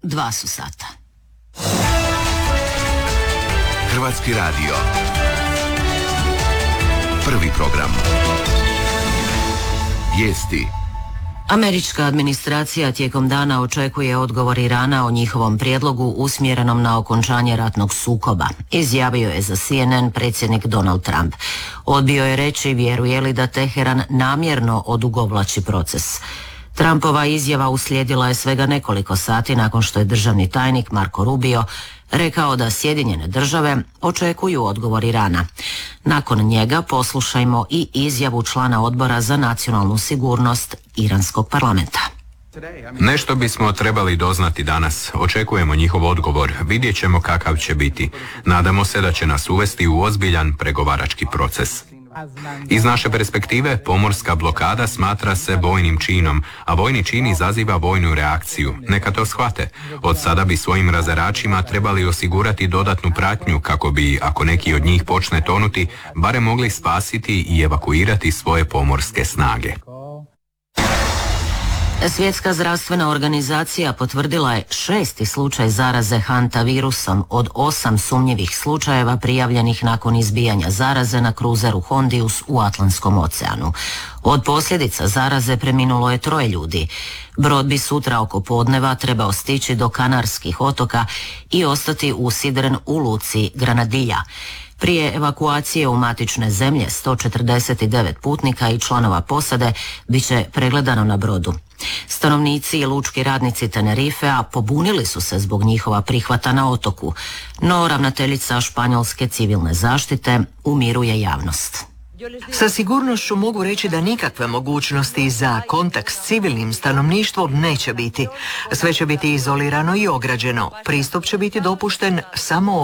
2 su sata. Hrvatski radio. Prvi program. Vijesti. Američka administracija tijekom dana očekuje odgovor Irana o njihovom prijedlogu usmjerenom na okončanje ratnog sukoba, izjavio je za CNN predsjednik Donald Trump. Odbio je reći vjeruje li da Teheran namjerno odugovlači proces. Trumpova izjava uslijedila je svega nekoliko sati nakon što je državni tajnik Marco Rubio rekao da Sjedinjene države očekuju odgovor Irana. Nakon njega poslušajmo i izjavu člana Odbora za nacionalnu sigurnost Iranskog parlamenta. Nešto bismo trebali doznati danas. Očekujemo njihov odgovor. Vidjet ćemo kakav će biti. Nadamo se da će nas uvesti u ozbiljan pregovarački proces. Iz naše perspektive, pomorska blokada smatra se vojnim činom, a vojni čin izaziva vojnu reakciju. Neka to shvate. Od sada bi svojim razaračima trebali osigurati dodatnu pratnju kako bi, ako neki od njih počne tonuti, barem mogli spasiti i evakuirati svoje pomorske snage. Svjetska zdravstvena organizacija potvrdila je 6. slučaj zaraze hantavirusom od 8 sumnjivih slučajeva prijavljenih nakon izbijanja zaraze na kruzeru Hondius u Atlantskom oceanu. Od posljedica zaraze preminulo je 3 ljudi. Brod bi sutra oko podneva trebao stići do Kanarskih otoka i ostati usidren u luci Granadilla. Prije evakuacije u matične zemlje 149 putnika i članova posade bit će pregledano na brodu. Stanovnici i lučki radnici Tenerifea pobunili su se zbog njihova prihvata na otoku, no ravnateljica Španjolske civilne zaštite umiruje javnost. Sa sigurnošću mogu reći da nikakve mogućnosti za kontakt s civilnim stanovništvom neće biti. Sve će biti izolirano i ograđeno. Pristup će biti dopušten samo